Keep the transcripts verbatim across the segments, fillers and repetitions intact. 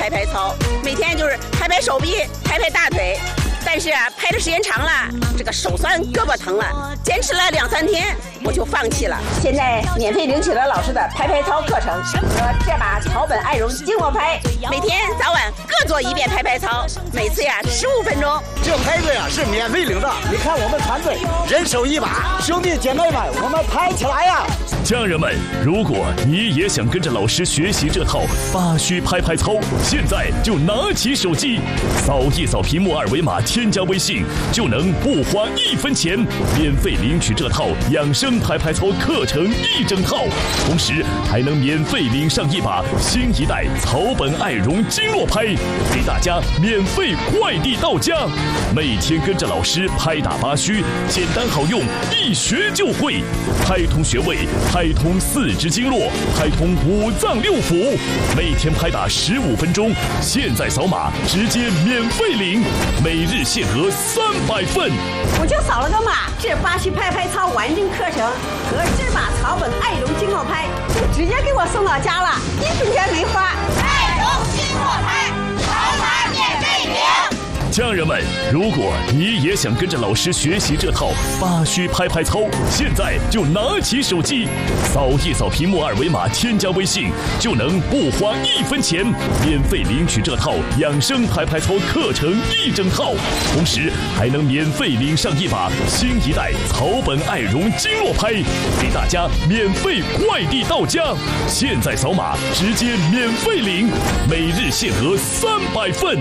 拍拍操，每天就是拍拍手臂，拍拍大腿。但是啊，拍的时间长了，这个手酸胳膊疼了，坚持了两三天，我就放弃了。现在免费领取了老师的拍拍操课程和这把草本爱绒经络拍，每天早晚各做一遍拍拍操，每次呀十五分钟。 这拍子呀是免费领的，你看我们团队人手一把，兄弟姐妹们，我们拍起来呀！ 家人们，如果你也想跟着老师学习这套八虚拍拍操，现在就拿起手机，扫一扫屏幕二维码，添加微信，就能不花一分钱免费领取这套养生拍拍操课程一整套，同时还能免费领上一把新一代草本爱绒经络拍，给大家免费快递到家。每天跟着老师拍打八虚，简单好用，一学就会，拍通穴位，拍通四肢经络，拍通五脏六腑，每天拍打十五分钟，现在扫码直接免费领，每日限额三百份。 我就扫了个码，这八虚拍拍操完整课程和这把草本爱绒经络拍就直接给我送到家了，一分钱没花。 爱绒经络拍，扫码免费领。 家人们，如果你也想跟着老师学习这套八虚拍拍操，现在就拿起手机，扫一扫屏幕二维码，添加微信，就能不花一分钱免费领取这套养生拍拍操课程一整套，同时还能免费领上一把新一代草本爱绒经络拍，给大家免费快递到家。现在扫码直接免费领，每日限额三百份。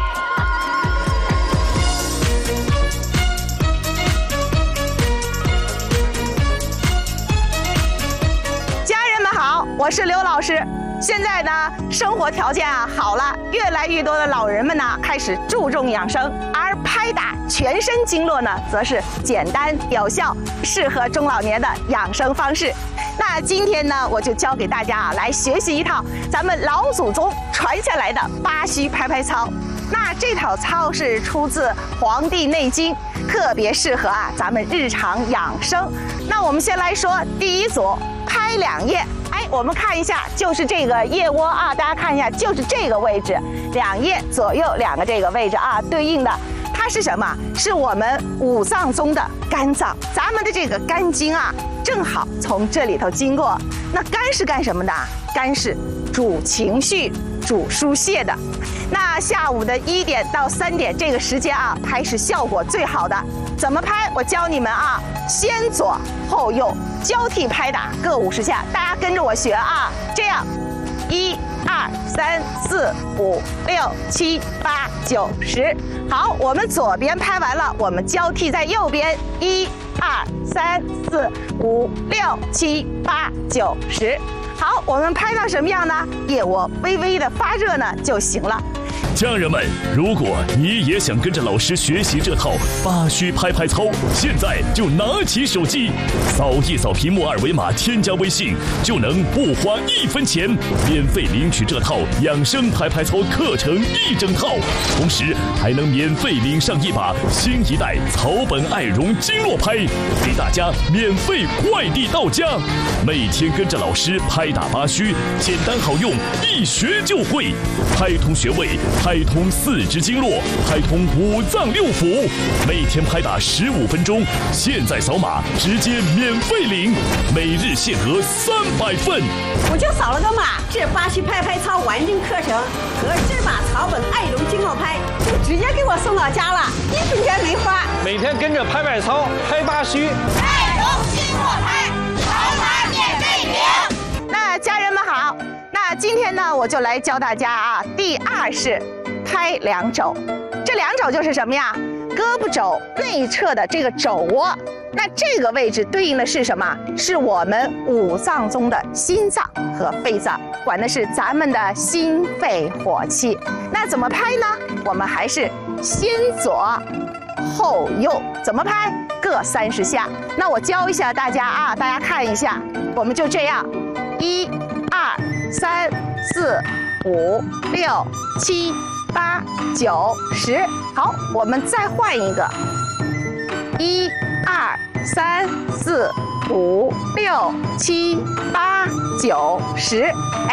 我是刘老师。现在呢，生活条件啊好了，越来越多的老人们呢开始注重养生，而拍打全身经络呢，则是简单有效，适合中老年的养生方式。那今天呢，我就教给大家啊来学习一套咱们老祖宗传下来的八虚拍拍操。那这套操是出自《黄帝内经》，特别适合啊咱们日常养生。那我们先来说第一组，拍两叶。哎，我们看一下，就是这个腋窝啊，大家看一下，就是这个位置，两腋左右两个这个位置啊，对应的，它是什么？是我们五脏中的肝脏，咱们的这个肝经啊，正好从这里头经过。那肝是干什么的？肝是主情绪、主疏泄的。那下午的一点到三点这个时间啊，拍是效果最好的。怎么拍？我教你们啊，先左后右交替拍打各五十下，大家跟着我学啊。这样，一、二、三、四、五、六、七、八、九、十。好，我们左边拍完了，我们交替在右边，一、二、三、四、五、六、七、八、九、十。好，我们拍到什么样呢？腋窝微微的发热呢就行了。 家人们，如果你也想跟着老师学习这套八虚拍拍操，现在就拿起手机，扫一扫屏幕二维码，添加微信，就能不花一分钱免费领取这套养生拍拍操课程一整套，同时还能免费领上一把新一代草本爱绒经络拍，给大家免费快递到家。每天跟着老师拍打八虚，简单好用，一学就会，拍通穴位，拍通四肢经络，拍通五脏六腑，每天拍打十五分钟，现在扫码直接免费领，每日限额三百份。 我就扫了个码，这八虚拍拍操完整课程和这把草本爱绒经络拍就直接给我送到家了，一分钱没花。 每天跟着拍拍操，拍八虚， 爱绒经络拍，扫码免费领。 那家人们好，那今天呢，我就来教大家啊，第二是拍两肘。这两肘就是什么呀？胳膊肘内侧的这个肘窝，那这个位置对应的是什么？是我们五脏中的心脏和肺脏，管的是咱们的心肺火气。那怎么拍呢？我们还是先左后右，怎么拍？各三十下。那我教一下大家啊，大家看一下，我们就这样，一、二、三、四、五、六、七、八、九、十。好，我们再换一个，一、二、三、四、五、六、七、八、九、十。哎，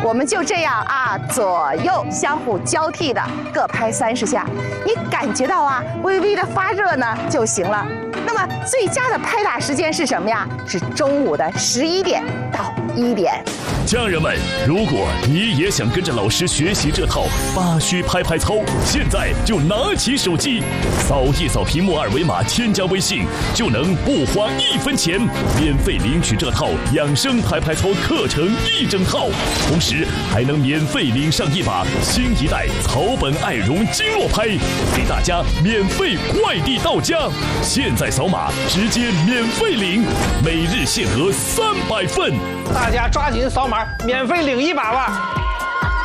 我们就这样啊，左右相互交替的各拍三十下，你感觉到啊微微的发热呢就行了。那么最佳的拍打时间是什么呀？是中午的十一点到一点。 家人们，如果你也想跟着老师学习这套八虚拍拍操，现在就拿起手机，扫一扫屏幕二维码，添加微信，就能不花一分钱，免费领取这套养生拍拍操课程一整套，同时还能免费领上一把新一代草本爱绒经络拍，给大家免费快递到家。现在扫码直接免费领，每日限额三百份， 大家抓紧扫码，免费领一把吧。